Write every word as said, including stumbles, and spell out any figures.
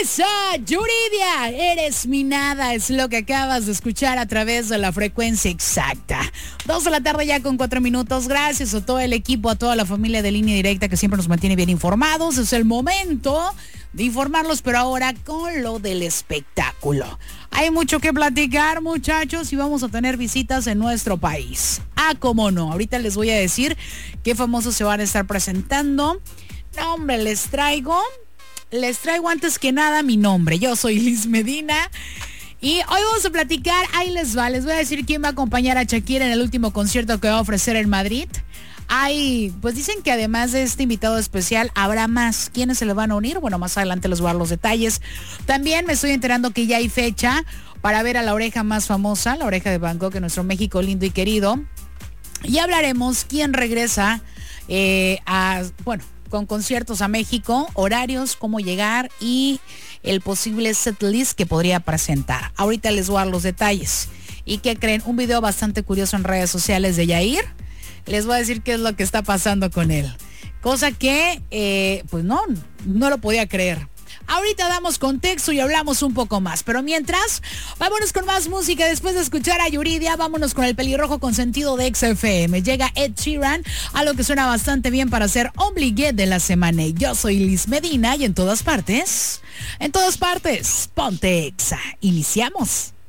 Esa, Yuridia, eres mi nada, es lo que acabas de escuchar a través de la frecuencia exacta. Dos de la tarde ya con cuatro minutos. Gracias a todo el equipo, a toda la familia de Línea Directa que siempre nos mantiene bien informados. Es el momento de informarlos, pero ahora con lo del espectáculo. Hay mucho que platicar, muchachos, y vamos a tener visitas en nuestro país. Ah, cómo no. Ahorita les voy a decir qué famosos se van a estar presentando. No, hombre, les traigo... Les traigo antes que nada mi nombre. Yo soy Liz Medina y hoy vamos a platicar, ahí les va, les voy a decir quién va a acompañar a Shakira en el último concierto que va a ofrecer en Madrid. Hay, pues dicen que además de este invitado especial, habrá más. ¿Quiénes se le van a unir? Bueno, más adelante les voy a dar los detalles. También me estoy enterando que ya hay fecha para ver a la oreja más famosa, la oreja de Van Gogh en nuestro México lindo y querido. Y hablaremos quién regresa eh, a, bueno, con conciertos a México, horarios, cómo llegar y el posible setlist que podría presentar. Ahorita les voy a dar los detalles. ¿Y qué creen? Un video bastante curioso en redes sociales de Yair. Les voy a decir qué es lo que está pasando con él. Cosa que, eh, pues no, no lo podía creer. Ahorita damos contexto y hablamos un poco más. Pero mientras, vámonos con más música. Después de escuchar a Yuridia, vámonos con el pelirrojo consentido de X F M. Llega Ed Sheeran, algo que suena bastante bien para ser Obligé de la semana. Y yo soy Liz Medina y en todas partes, en todas partes, ponte Exa. Iniciamos.